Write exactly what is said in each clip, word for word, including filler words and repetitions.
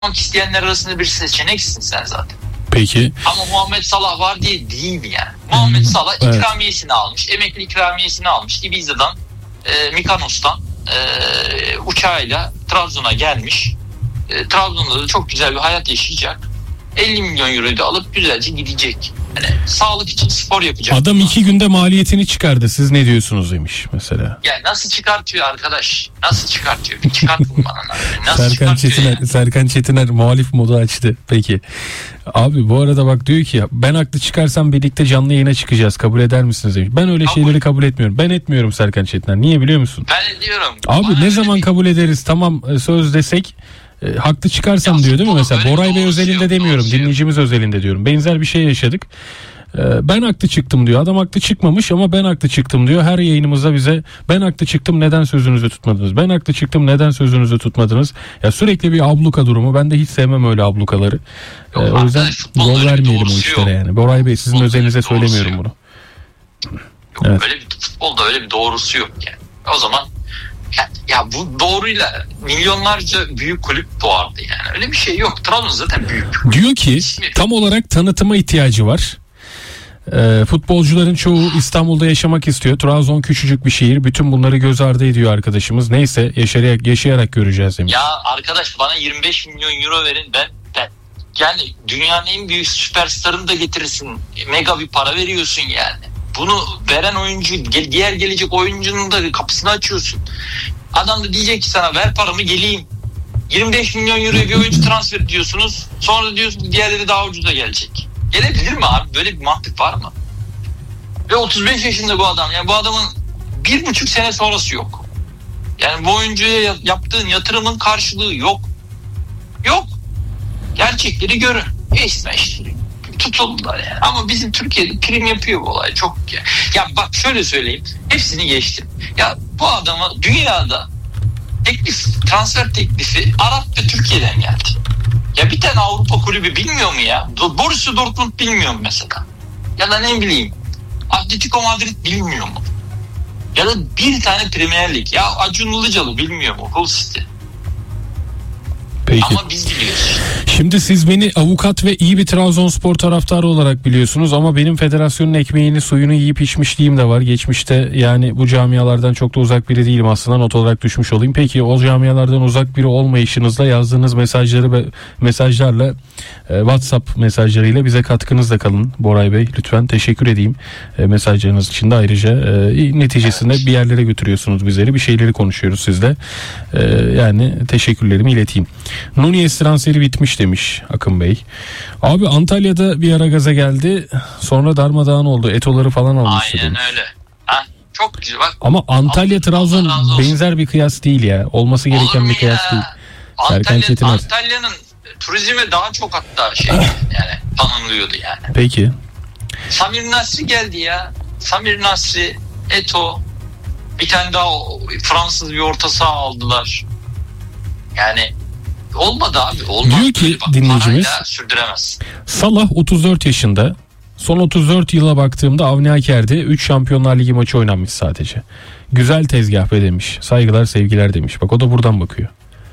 isteyenler arasında bir seçeneksin sen zaten. Peki. Ama Muhammed Salah var diye değil mi yani? Muhammed Salah evet. ikramiyesini almış, emekli ikramiyesini almış. Ibiza'dan, e, Mikanos'tan e, uçağıyla Trabzon'a gelmiş. E, Trabzon'da da çok güzel bir hayat yaşayacak. elli milyon euroyu da alıp güzelce gidecek. Yani sağlık için spor yapacak. Adam iki günde maliyetini çıkardı. Siz ne diyorsunuz demiş mesela. Ya nasıl çıkartıyor arkadaş? Nasıl çıkartıyor? Bir çıkartın bana. Nasıl Serkan Çetiner, yani? Serkan Çetiner muhalif modu açtı. Peki. Abi bu arada bak diyor ki ben haklı çıkarsam birlikte canlı yayına çıkacağız. Kabul eder misiniz demiş. Ben öyle kabul. şeyleri kabul etmiyorum. Ben etmiyorum Serkan Çetiner. Niye biliyor musun? Ben ediyorum. Abi bana ne zaman bir... kabul ederiz? Tamam söz desek e, haklı çıkarsam ya diyor değil mi mesela? Boray Bey özelinde yok, demiyorum. Dinleyicimiz yok. özelinde diyorum. Benzer bir şey yaşadık. Ben haklı çıktım diyor. Adam haklı çıkmamış ama ben haklı çıktım diyor. Her yayınımızda bize ben haklı çıktım neden sözünüzü tutmadınız? Ben haklı çıktım neden sözünüzü tutmadınız? Ya sürekli bir abluka durumu. Ben de hiç sevmem öyle ablukaları. Yok, ee, o yüzden yol vermeyelim o işlere yani. Boray Bey sizin futbolda özelinize söylemiyorum bunu. Yok, evet. Öyle bir futbolda öyle bir doğrusu yok yani. O zaman ya, ya bu doğruyla milyonlarca büyük kulüp doğardı yani. Öyle bir şey yok. Trabzon zaten büyük. Diyor ki tam olarak tanıtıma ihtiyacı var. E, futbolcuların çoğu İstanbul'da yaşamak istiyor. Trabzon küçücük bir şehir. Bütün bunları göz ardı ediyor arkadaşımız. Neyse yaşayarak, yaşayarak göreceğiz demiş. Ya arkadaş bana yirmi beş milyon euro verin. Ben, ben yani dünyanın en büyük süperstarını da getirirsin. Mega bir para veriyorsun yani. Bunu veren oyuncu, diğer gelecek oyuncunun da kapısını açıyorsun. Adam da diyecek ki sana ver paramı geleyim. yirmi beş milyon euroya bir oyuncu transfer ediyorsunuz. Sonra da diyorsunuz diğerleri daha ucuza gelecek. Gelebilir mi abi? Böyle bir mantık var mı? Ve otuz beş yaşında bu adam. Yani bu adamın bir buçuk sene sonrası yok. Yani bu oyuncuya yaptığın yatırımın karşılığı yok. Yok. Gerçekleri görün. İşte işte tutuldular yani. Ama bizim Türkiye'de prim yapıyor bu olay. Çok ya. Ya bak şöyle söyleyeyim. Hepsini geçtim. Ya bu adama dünyada teklif, transfer teklifi Arap ve Türkiye'den geldi. Ya bir tane Avrupa kulübü bilmiyor mu ya? Borussia Dortmund bilmiyor mu mesela? Ya da ne bileyim Atletico Madrid bilmiyor mu? Ya da bir tane Premier Lig. Ya Acun Ilıcalı bilmiyor mu? Hull City. Peki. Ama biz biliyoruz. Şimdi siz beni avukat ve iyi bir Trabzonspor taraftarı olarak biliyorsunuz ama benim federasyonun ekmeğini suyunu yiyip içmişliğim de var. Geçmişte yani bu camialardan çok da uzak biri değilim aslında, not olarak düşmüş olayım. Peki o camialardan uzak biri olmayışınızla yazdığınız mesajları ve mesajlarla e, WhatsApp mesajlarıyla bize katkınızla kalın Boray Bey. Lütfen teşekkür edeyim e, mesajlarınız için de ayrıca e, neticesinde evet. bir yerlere götürüyorsunuz bizleri, bir şeyleri konuşuyoruz sizle. E, yani teşekkürlerimi ileteyim. Nunez transferi bitmiş demiş Akın Bey. Abi Antalya'da bir ara gaza geldi. Sonra darmadağın oldu. Etoları falan almıştı. Aynen demiş. Öyle. Ha, çok güzel bak. Ama Antalya Trabzon benzer bir kıyas değil ya. Olması gereken bir kıyas ya. değil. Antalya, Antalya'nın turizme daha çok hatta şey yani tanınıyordu yani. Peki. Samir Nasri geldi ya. Samir Nasri, Eto, bir tane daha Fransız bir orta saha aldılar. Yani olmadı abi. Olmaz. Diyor ki bak, dinleyicimiz sürdüremez. Salah otuz dört yaşında. Son otuz dört yıla baktığımda Avni Aker'de üç Şampiyonlar Ligi maçı oynanmış sadece. Güzel tezgah be demiş. Saygılar sevgiler demiş. Bak o da buradan bakıyor.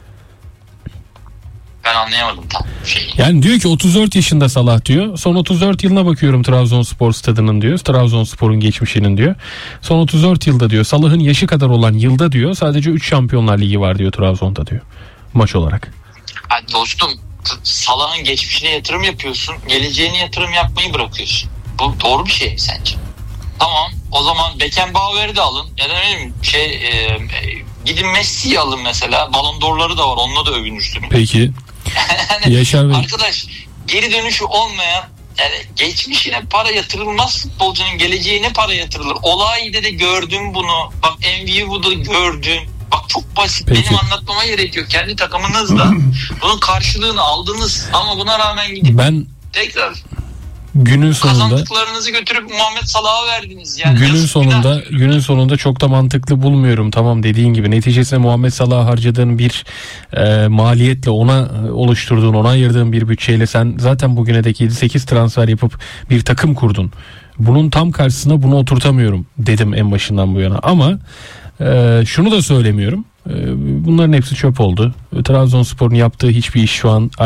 Ben anlayamadım tam şeyi. Yani diyor ki otuz dört yaşında Salah diyor. Son otuz dört yılına bakıyorum Trabzonspor stadının diyor. Trabzonspor'un geçmişinin diyor. Son otuz dört yılda diyor Salah'ın yaşı kadar olan yılda diyor sadece üç Şampiyonlar Ligi var diyor Trabzon'da diyor. Maç olarak. Yani dostum Salah'ın geçmişine yatırım yapıyorsun. Geleceğine yatırım yapmayı bırakıyorsun. Bu doğru bir şey mi sence? Tamam o zaman Beckenbauer'i de alın. Ya da benim şey e, gidin Messi'yi alın mesela. Ballon d'Or'ları da var. Onunla da övünürsünüz. Peki. yani, Yaşar Bey. Arkadaş geri dönüşü olmayan yani geçmişine para yatırılmaz, futbolcunun geleceğine para yatırılır. Olayda de gördüm bunu. Bak M V B'da gördüm. Bak çok basit. Peki. Benim anlatmama gerek yok. Kendi takımınızla bunun karşılığını aldınız ama buna rağmen gidip ben tekrar günün sonunda kazandıklarınızı götürüp Muhammed Salah'a verdiniz. Yani günün sonunda günah. günün sonunda çok da mantıklı bulmuyorum. Tamam dediğin gibi neticesinde Muhammed Salah'a harcadığın bir e, maliyetle ona oluşturduğun, ona ayırdığın bir bütçeyle sen zaten bugüne dek yedi sekiz transfer yapıp bir takım kurdun. Bunun tam karşısına bunu oturtamıyorum dedim en başından bu yana. Ama e, şunu da söylemiyorum. Bunların hepsi çöp oldu. Trabzonspor'un yaptığı hiçbir iş şu an